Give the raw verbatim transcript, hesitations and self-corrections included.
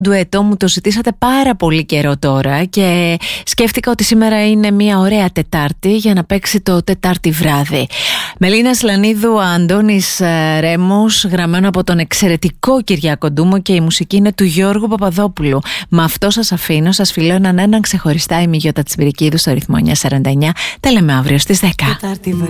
ντουέτο μου το ζητήσατε πάρα πολύ καιρό τώρα και σκέφτηκα ότι σήμερα είναι μια ωραία Τετάρτη για να παίξει το Τετάρτη βράδυ. Μελίνα Σλανίδου, Αντώνης Ρέμος, γραμμένο από τον εξαιρετικό Κυριάκο Ντούμο, και η μουσική είναι του Γιώργου Παπαδόπουλου. Με αυτό σας αφήνω, σας φιλώ έναν έναν ξεχωριστά. Είμαι η Γιώτα Τσιμπιρικίδου στο ρυθμό εννιακόσια σαράντα εννιά. Τα λέμε αύριο στις δέκα.